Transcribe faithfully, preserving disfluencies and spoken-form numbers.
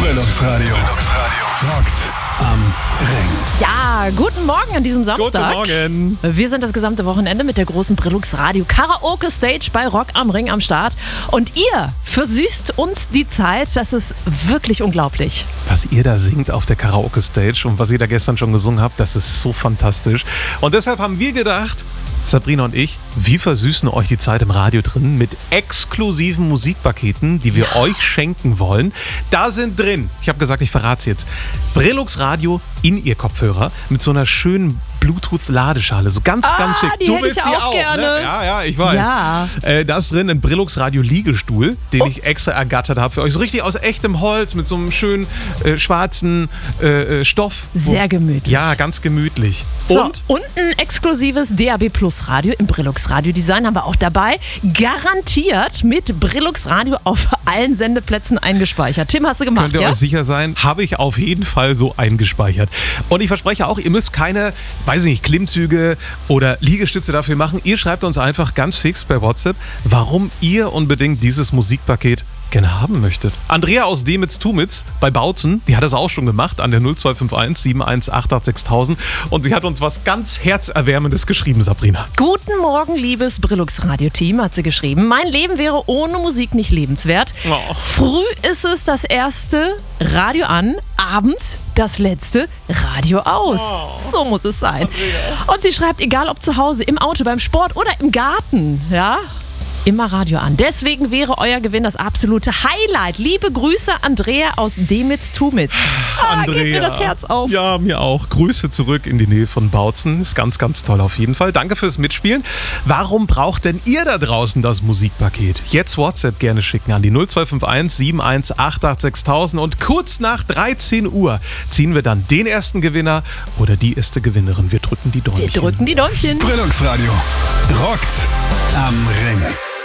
Brillungsradio. Brillungsradio. Rockt am Ring. Ja, guten Morgen an diesem Samstag. Guten Morgen. Wir sind das gesamte Wochenende mit der großen Brillungsradio Karaoke Stage bei Rock am Ring am Start. Und ihr versüßt uns die Zeit. Das ist wirklich unglaublich. Was ihr da singt auf der Karaoke Stage und was ihr da gestern schon gesungen habt, das ist so fantastisch. Und deshalb haben wir gedacht, Sabrina und ich, wir versüßen euch die Zeit im Radio drin mit exklusiven Musikpaketen, die wir ja. euch schenken wollen. Da sind drin, ich habe gesagt, ich verrate es jetzt, Brillux Radio in ihr Kopfhörer mit so einer schönen Bluetooth-Ladeschale, so ganz, ah, ganz schick. Die du hätte willst ich die auch, auch, gerne. Ne? Ja, ja, ich weiß. Ja. Äh, da ist drin ein Brillux Radio Liegestuhl, den oh. ich extra ergattert habe für euch. So richtig aus echtem Holz mit so einem schönen äh, schwarzen äh, Stoff. Sehr gemütlich. Ja, ganz gemütlich. So, und? und ein exklusives D A B Plus Radio im Brillux Radio Design haben wir auch dabei. Garantiert mit Brillux Radio auf allen Sendeplätzen eingespeichert. Tim, hast du gemacht, Könnt ihr ja? euch sicher sein, habe ich auf jeden Fall so eingespeichert. Und ich verspreche auch, ihr müsst keine, weiß ich nicht, Klimmzüge oder Liegestütze dafür machen. Ihr schreibt uns einfach ganz fix bei WhatsApp, warum ihr unbedingt dieses Musikpaket gerne haben möchtet. Andrea aus Demitz-Tumitz bei Bautzen, die hat das auch schon gemacht an der null zwei fünf eins sieben eins acht acht sechs null null null und sie hat uns was ganz Herzerwärmendes geschrieben, Sabrina. Guten Morgen, liebes Brillux Radio-Team, hat sie geschrieben. Mein Leben wäre ohne Musik nicht lebenswert. Oh. Früh ist es das erste Radio an, abends das letzte Radio aus. Oh. So muss es sein. Andrea. Und sie schreibt, egal ob zu Hause, im Auto, beim Sport oder im Garten, ja, immer Radio an. Deswegen wäre euer Gewinn das absolute Highlight. Liebe Grüße, Andrea aus Demitz-Tumitz. Ah, Andrea. geht mir das Herz auf. Ja, mir auch. Grüße zurück in die Nähe von Bautzen. Ist ganz, ganz toll auf jeden Fall. Danke fürs Mitspielen. Warum braucht denn ihr da draußen das Musikpaket? Jetzt WhatsApp gerne schicken an die null zwei fünf eins sieben eins acht acht sechs null null null und kurz nach dreizehn Uhr ziehen wir dann den ersten Gewinner oder die erste Gewinnerin. Wir drücken die Däumchen. Wir drücken die Däumchen. Brillungsradio. Rockt am Ring.